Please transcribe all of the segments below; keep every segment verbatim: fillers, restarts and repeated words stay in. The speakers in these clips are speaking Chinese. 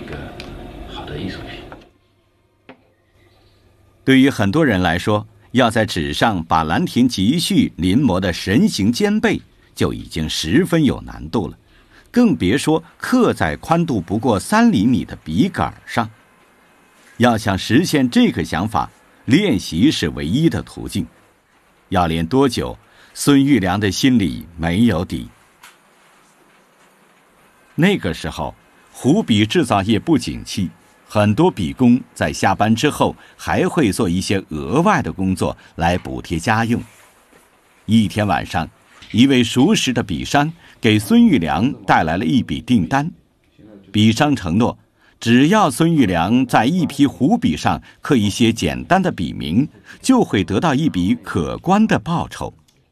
个好的艺术品。 对于很多人来说，要在纸上把《兰亭集序》临摹的神形兼备，就已经十分有难度了，更别说刻在宽度不过三厘米的笔杆上。要想实现这个想法，练习是唯一的途径。要练多久，孙玉良的心里没有底。那个时候，湖笔制造业不景气，很多笔工在下班之后还会做一些额外的工作来补贴家用。一天晚上，一位熟识的笔商给孙玉良带来了一笔订单，笔商承诺，只要孙玉良在一批湖笔上刻一些简单的笔名，就会得到一笔可观的报酬。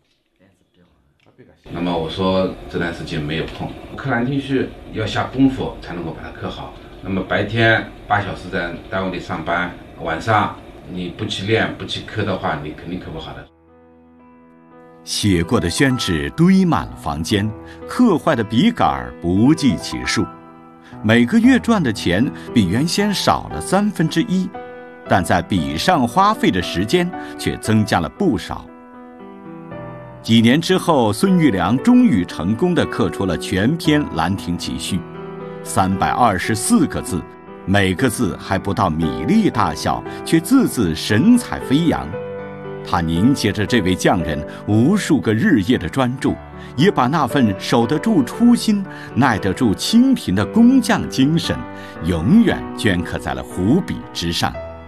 那么我说这段时间没有空，刻兰亭序要下功夫才能够把它刻好。那么白天八小时在单位里上班，晚上你不去练不去刻的话，你肯定刻不好的。 写过的宣纸堆满了房间，刻坏的笔杆不计其数，每个月赚的钱比原先少了三分之一，但在笔上花费的时间却增加了不少。几年之后，孙玉良终于成功地刻出了全篇《兰亭集序》，三百二十四个字，每个字还不到米粒大小，却字字神采飞扬。他凝结着这位匠人无数个日夜的专注，也把那份守得住初心、耐得住清贫的工匠精神，永远镌刻在了湖笔之上。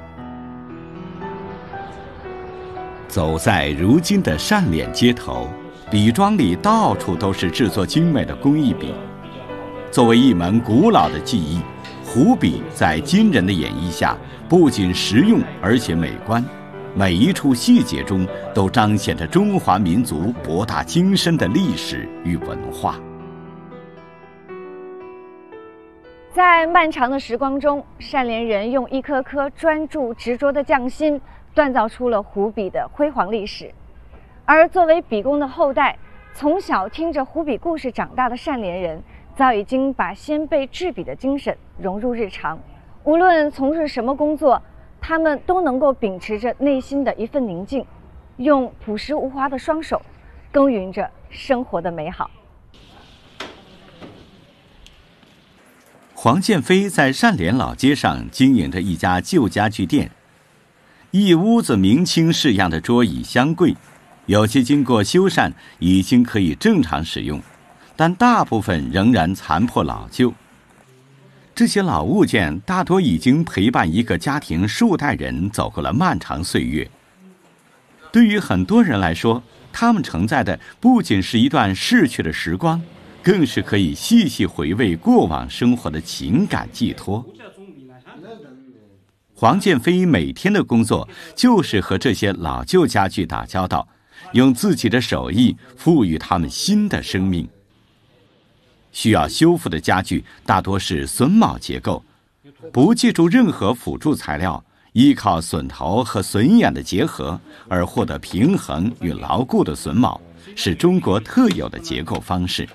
走在如今的单脸街头，笔庄里到处都是制作精美的工艺笔。作为一门古老的技艺，湖笔在今人的演绎下，不仅实用而且美观，每一处细节中都彰显着中华民族博大精深的历史与文化。 在漫长的时光中，单连人用一颗颗专注执着的匠心，锻造出了湖笔的辉煌历史。而作为笔工的后代，从小听着湖笔故事长大的单连人，早已经把先辈制笔的精神融入日常。无论从事什么工作，他们都能够秉持着内心的一份宁静，用朴实无华的双手，耕耘着生活的美好。 黄建飞在单连老街上经营着一家旧家具店，一屋子明清式样的桌椅箱柜，有些经过修缮已经可以正常使用，但大部分仍然残破老旧。这些老物件大多已经陪伴一个家庭数代人走过了漫长岁月。对于很多人来说，他们承载的不仅是一段逝去的时光，更是可以细细回味过往生活的情感寄托。黄建飞每天的工作就是和这些老旧家具打交道，用自己的手艺赋予它们新的生命。需要修复的家具大多是榫卯结构，不借助任何辅助材料，依靠榫头和榫眼的结合而获得平衡与牢固的榫卯，是中国特有的结构方式。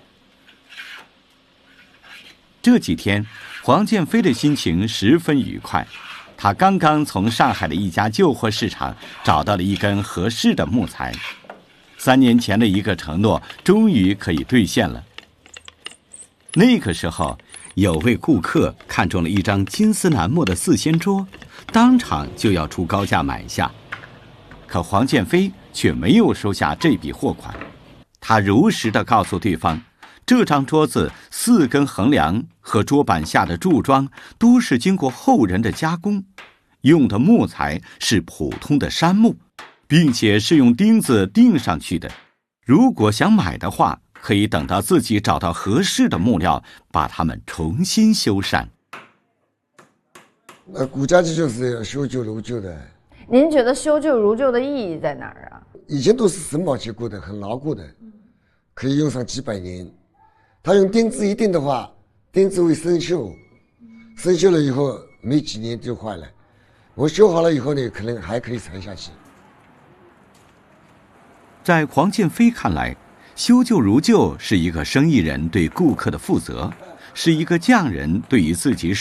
这几天，黄建飞的心情十分愉快。他刚刚从上海的一家旧货市场找到了一根合适的木材，三年前的一个承诺终于可以兑现了。那个时候，有位顾客看中了一张金丝楠木的四仙桌，当场就要出高价买下。可黄建飞却没有收下这笔货款，他如实地告诉对方，这张桌子四根横梁和桌板下的柱桩都是经过后人的加工，用的木材是普通的杉木，并且是用钉子钉上去的。如果想买的话，可以等到自己找到合适的木料，把它们重新修缮。 那古家具就是要修旧如旧的。 您觉得修旧如旧的意义在哪儿啊？ 以前都是榫卯结构的，很牢固的，可以用上几百年。他用钉子一钉的话，钉子会生锈，生锈了以后没几年就坏了。我修好了以后呢，可能还可以传下去。 在黄建飞看来，修旧如旧是一个生意人对顾客的负责，是一个匠人对于自己